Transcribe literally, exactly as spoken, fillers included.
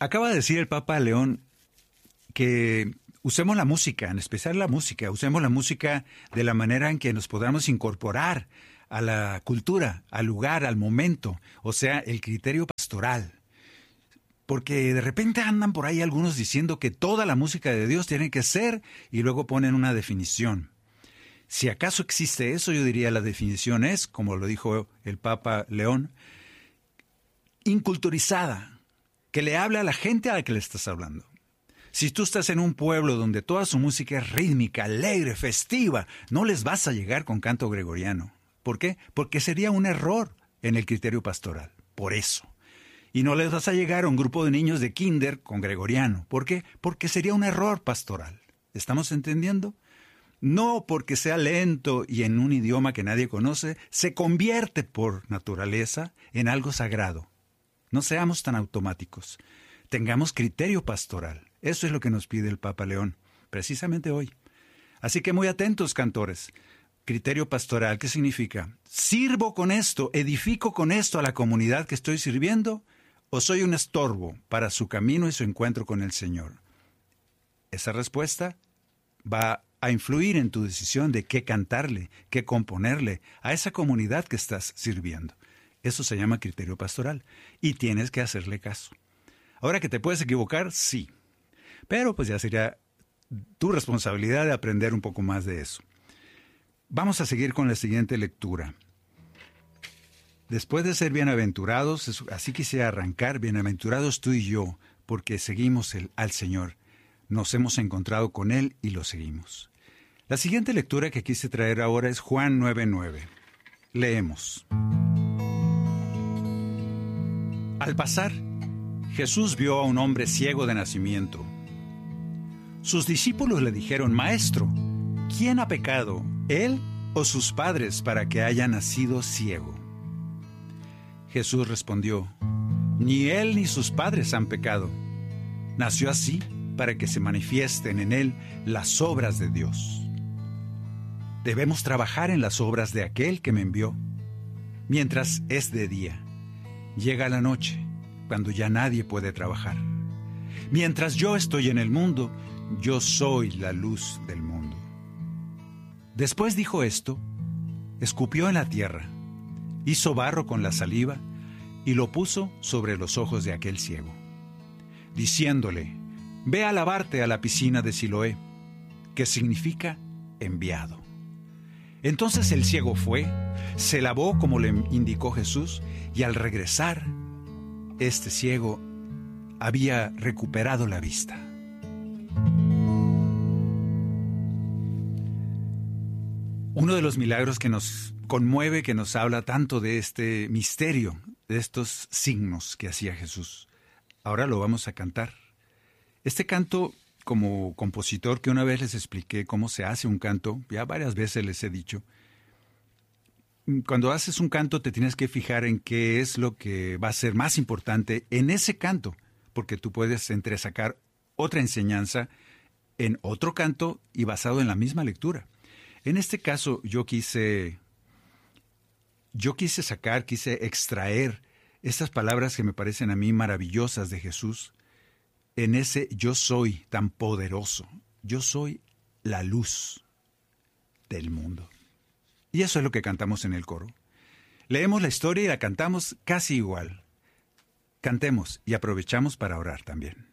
Acaba de decir el Papa León que usemos la música, en especial la música, usemos la música de la manera en que nos podamos incorporar a la cultura, al lugar, al momento, o sea, el criterio pastoral. Porque de repente andan por ahí algunos diciendo que toda la música de Dios tiene que ser, y luego ponen una definición. Si acaso existe eso, yo diría la definición es, como lo dijo el Papa León, inculturizada, que le habla a la gente a la que le estás hablando. Si tú estás en un pueblo donde toda su música es rítmica, alegre, festiva, no les vas a llegar con canto gregoriano. ¿Por qué? Porque sería un error en el criterio pastoral. Por eso. Y no les vas a llegar a un grupo de niños de kinder con gregoriano. ¿Por qué? Porque sería un error pastoral. ¿Estamos entendiendo? No porque sea lento y en un idioma que nadie conoce, se convierte por naturaleza en algo sagrado. No seamos tan automáticos. Tengamos criterio pastoral. Eso es lo que nos pide el Papa León, precisamente hoy. Así que muy atentos, cantores. Criterio pastoral, ¿qué significa? ¿Sirvo con esto, edifico con esto a la comunidad que estoy sirviendo? ¿O soy un estorbo para su camino y su encuentro con el Señor? Esa respuesta va a influir en tu decisión de qué cantarle, qué componerle a esa comunidad que estás sirviendo. Eso se llama criterio pastoral y tienes que hacerle caso. Ahora, que te puedes equivocar, sí. Pero pues ya sería tu responsabilidad de aprender un poco más de eso. Vamos a seguir con la siguiente lectura. Después de ser bienaventurados, así quisiera arrancar, bienaventurados tú y yo, porque seguimos el, al Señor. Nos hemos encontrado con Él y lo seguimos. La siguiente lectura que quise traer ahora es Juan nueve nueve. Leemos. Al pasar, Jesús vio a un hombre ciego de nacimiento. Sus discípulos le dijeron, Maestro, ¿quién ha pecado, él o sus padres, para que haya nacido ciego? Jesús respondió, ni él ni sus padres han pecado. Nació así para que se manifiesten en él las obras de Dios. Debemos trabajar en las obras de aquel que me envió, mientras es de día. Llega la noche, cuando ya nadie puede trabajar. Mientras yo estoy en el mundo, yo soy la luz del mundo. Después dijo esto, escupió en la tierra, hizo barro con la saliva y lo puso sobre los ojos de aquel ciego, diciéndole, ve a lavarte a la piscina de Siloé, que significa enviado. Entonces el ciego fue, se lavó como le indicó Jesús, y al regresar, este ciego había recuperado la vista. Uno de los milagros que nos conmueve, que nos habla tanto de este misterio, de estos signos que hacía Jesús. Ahora lo vamos a cantar. Este canto, como compositor, que una vez les expliqué cómo se hace un canto, ya varias veces les he dicho, cuando haces un canto te tienes que fijar en qué es lo que va a ser más importante en ese canto, porque tú puedes entresacar otra enseñanza en otro canto y basado en la misma lectura. En este caso yo quise, yo quise sacar, quise extraer estas palabras que me parecen a mí maravillosas de Jesús, en ese yo soy tan poderoso. Yo soy la luz del mundo. Y eso es lo que cantamos en el coro. Leemos la historia y la cantamos casi igual. Cantemos y aprovechamos para orar también.